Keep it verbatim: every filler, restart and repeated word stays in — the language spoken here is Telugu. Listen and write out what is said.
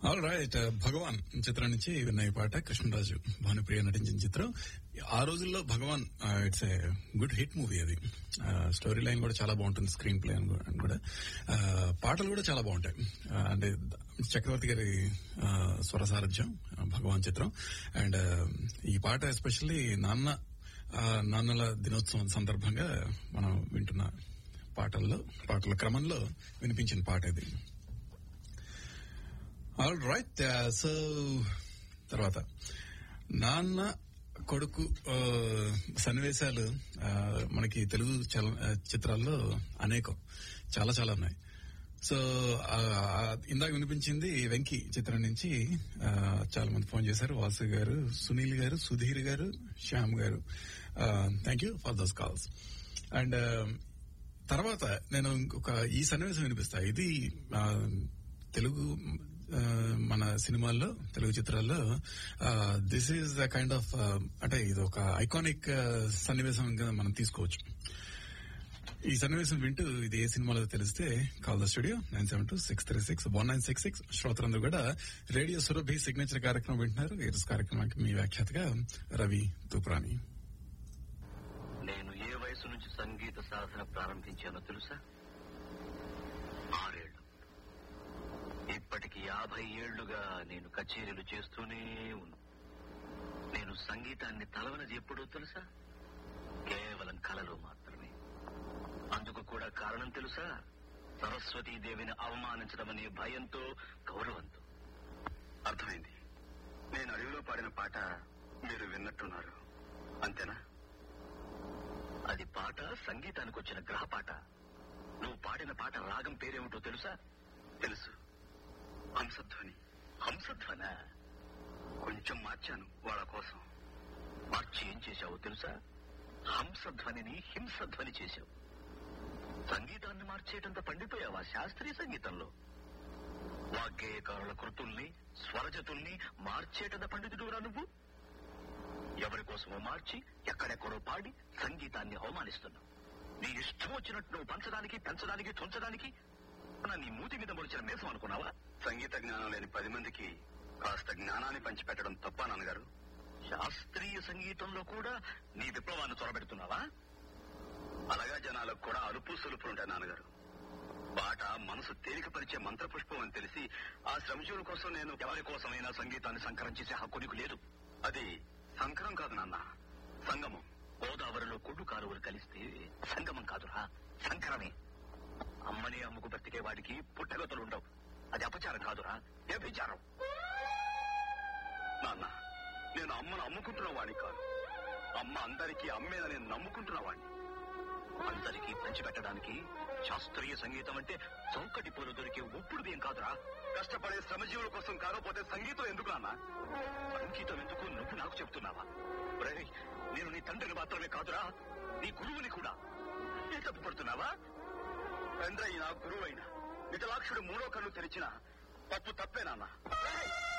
ఆల్ రైట్, భగవాన్ చిత్రం నుంచి విన్న ఈ పాట కృష్ణరాజు భానుప్రియ నటించిన చిత్రం. ఆ రోజుల్లో భగవాన్ it's a good hit movie. అది స్టోరీ లైన్ కూడా చాలా బాగుంటుంది, స్క్రీన్ ప్లే అని కూడా, పాటలు కూడా చాలా బాగుంటాయి. అంటే చక్రవర్తి గారి స్వర సారథ్యం భగవాన్ చిత్రం. అండ్ ఈ పాట ఎస్పెషల్లీ నాన్న నాన్నల దినోత్సవం సందర్భంగా మనం వింటున్న పాటల్లో పాటల క్రమంలో వినిపించిన పాట ఇది. ఆల్ రైట్, సో తర్వాత నాన్న కొడుకు సన్నివేశాలు మనకి తెలుగు చల చిత్రాల్లో అనేకం, చాలా చాలా ఉన్నాయి. సో ఇందాక వినిపించింది వెంకీ చిత్రం నుంచి. చాలా మంది ఫోన్ చేశారు, వాసు గారు, సునీల్ గారు, సుధీర్ గారు, శ్యామ్ గారు. Thank you for those calls. And తర్వాత నేను ఇంకొక ఈ సన్నివేశం వినిపిస్తా. ఇది తెలుగు మన సినిమాల్లో, తెలుగు చిత్రాల్లో this is the kind of, అంటే ఇది ఒక ఐకానిక్ సన్నివేశం కింద మనం తీసుకోవచ్చు. ఈ సన్నివేశం వింటూ ఇది ఏ సినిమాలో తెలిస్తే call the studio nine seven two six three six one nine six six. శ్రోతలందరూ కూడా రేడియో సురభి సిగ్నేచర్ కార్యక్రమం వింటున్నారు. ఈ కార్యక్రమానికి మీ వ్యాఖ్యాతగా రవి తూప్రాని. నేను ఏ వయసు నుంచి సంగీత సాధన ప్రారంభించానో తెలుసా? ఆరేళ్లు. ఇప్పటికి యాభై ఏళ్లుగా నేను కచేరీలు చేస్తూనే ఉన్నా. నేను సంగీతాన్ని తలవనది ఎప్పుడో తెలుసా? కేవలం కలలో మాత్రమే. అందుకు కూడా కారణం తెలుసా? సరస్వతీదేవిని అవమానించడమనే భయంతో, గౌరవంతో. అర్థమైంది. నేను అడవిలో పాడిన పాట మీరు విన్నట్టున్నారు, అంతేనా? అది పాట సంగీతానికి వచ్చిన గ్రహ పాట. నువ్వు పాడిన పాట రాగం పేరేమిటో తెలుసా? తెలుసు, హంసధ్వని. హంసధ్వన కొంచెం మార్చాను వాళ్ళ కోసం. మార్చి ఏం చేశావో తెలుసా? హంసధ్వనిని హింసధ్వని చేశావు. సంగీతాన్ని మార్చేటంత పండిపోయావా శాస్త్రీయ సంగీతంలో? వాగ్గేయకారుల కృతుల్ని, స్వరజతుల్ని మార్చేటంత పండితుడురా నువ్వు. ఎవరి కోసమో మార్చి ఎక్కడెక్కడో పాడి సంగీతాన్ని అవమానిస్తున్నావు. నీ ఇష్టం వచ్చినట్టు నువ్వు పంచడానికి, పెంచడానికి, తుంచడానికి నీ మూతి మీద మొలిచిన మేసం అనుకున్నావా? సంగీత జ్ఞానం లేని పది మందికి కాస్త జ్ఞానాన్ని పంచిపెట్టడం తప్ప నాన్నగారు? శాస్త్రీయ సంగీతంలో కూడా నీ విప్లవాన్ని చొరబెడుతున్నావా? అలాగా జనాలకు కూడా అరుపు సొలుపులు ఉంటాయి నాన్నగారు. పాట మనసు తేలికపరిచే మంత్రపుష్పం అని తెలిసి ఆ శ్రమజీవుల కోసం నేను ఎవరి కోసమైనా సంగీతాన్ని సంకరం చేసే హక్కు నీకు లేదు. అది సంకరం కాదు నాన్న, సంగమం. గోదావరిలో కొడ్డు కాలువలు కలిస్తే సంగమం కాదురా, సంకరమే. అమ్మని అమ్ముకు బ్రతికే వాడికి పుట్టగతులుండవు. అది అపచారం కాదురా, వ్యభిచారం. నాన్న, నేను అమ్మను అమ్ముకుంటున్న వాడిని కాదు. అమ్మ అందరికీ అమ్మేన నేను నమ్ముకుంటున్న వాడిని. అందరికీ పంచిపెట్టడానికి శాస్త్రీయ సంగీతం అంటే చౌకటి పూలు దొరికే ఉప్పుడు బియ్యం కాదురా. కష్టపడే శ్రమజీవుల కోసం కాకపోతే సంగీతం ఎందుకు నాన్న? సంగీతం ఎందుకు నువ్వు నాకు చెప్తున్నావా? నేను నీ తండ్రిని మాత్రమే కాదురా, నీ గురువుని కూడా. నీ తప్పు పడుతున్నావా? తండ్రి అయినా గురువు అయినా నిజలాక్షుడు మూడో కన్ను తెరిచిన తప్పు తప్పే నాన్న.